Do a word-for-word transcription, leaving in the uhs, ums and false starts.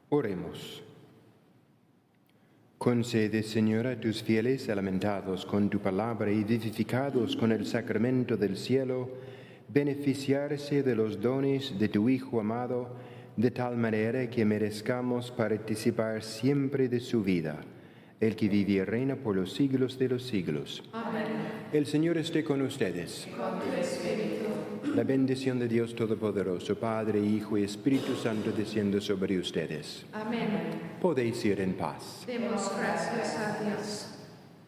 Oremos. Concede, Señor, a tus fieles alimentados con tu palabra y vivificados con el sacramento del cielo, beneficiarse de los dones de tu Hijo amado, de tal manera que merezcamos participar siempre de su vida, el que vive y reina por los siglos de los siglos. Amén. El Señor esté con ustedes. Con tu espíritu. La bendición de Dios Todopoderoso, Padre, Hijo y Espíritu Santo, descienda sobre ustedes. Amén. Podéis ir en paz. Demos gracias a Dios.